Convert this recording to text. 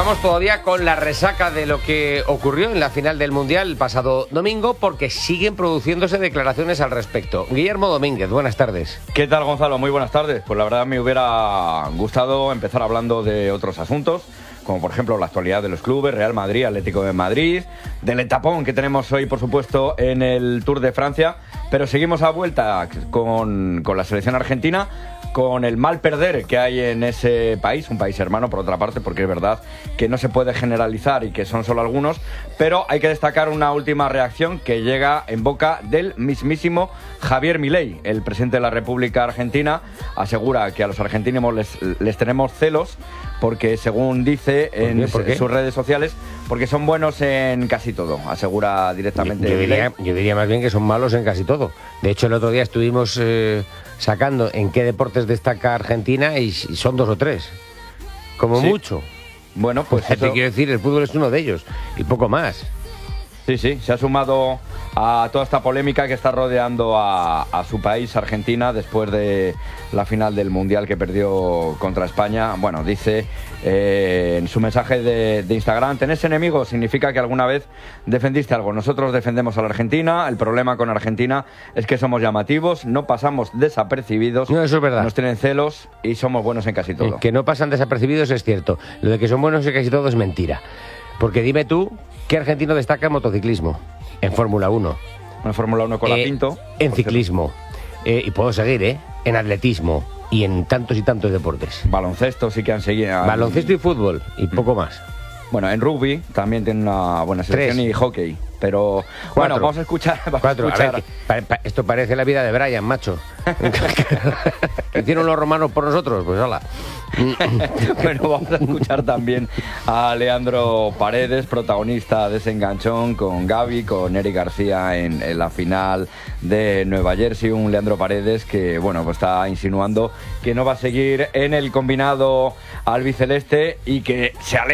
Estamos todavía con la resaca de lo que ocurrió en la final del Mundial el pasado domingo, porque siguen produciéndose declaraciones al respecto. Guillermo Domínguez, buenas tardes. ¿Qué tal, Gonzalo? Muy buenas tardes. Pues la verdad me hubiera gustado empezar hablando de otros asuntos, como por ejemplo la actualidad de los clubes, Real Madrid, Atlético de Madrid, del etapón que tenemos hoy, por supuesto, en el Tour de Francia, pero seguimos a vuelta con la selección argentina, con el mal perder que hay en ese país, un país hermano por otra parte, porque es verdad que no se puede generalizar y que son solo algunos, pero hay que destacar una última reacción que llega en boca del mismísimo Javier Milei. El presidente de la República Argentina asegura que a los argentinos les tenemos celos porque, según dice en sus redes sociales, porque son buenos en casi todo, asegura directamente. Yo diría más bien que son malos en casi todo. De hecho, el otro día estuvimos sacando en qué deportes destaca Argentina y son 2 o 3, como mucho. Bueno, pues te quiero decir, el fútbol es uno de ellos y poco más. Sí, se ha sumado a toda esta polémica que está rodeando a su país, Argentina, después de la final del Mundial que perdió contra España. Bueno, dice en su mensaje de Instagram: ¿tenés enemigos? Significa que alguna vez defendiste algo. Nosotros defendemos a la Argentina. El problema con Argentina es que somos llamativos, no pasamos desapercibidos. No, eso es verdad. Nos tienen celos y somos buenos en casi todo. Que no pasan desapercibidos es cierto. Lo de que son buenos en casi todo es mentira. Porque dime tú, ¿qué argentino destaca en motociclismo? En Fórmula 1. En Fórmula 1 con la Pinto. En ciclismo. Y puedo seguir, en atletismo. Y en tantos y tantos deportes. Baloncesto sí que han seguido. Baloncesto y fútbol. Y poco más. Bueno, en rugby también tiene una buena selección. 3. Y hockey. Pero, 4. Bueno, vamos a escuchar. 4. A ver, esto parece la vida de Brian, macho. ¿Qué hicieron los romanos por nosotros? Pues hola. Bueno, vamos a escuchar también a Leandro Paredes, protagonista de ese enganchón con Gavi, con Eric García en la final de Nueva Jersey. Un Leandro Paredes que, bueno, pues está insinuando que no va a seguir en el combinado albiceleste y que se aleja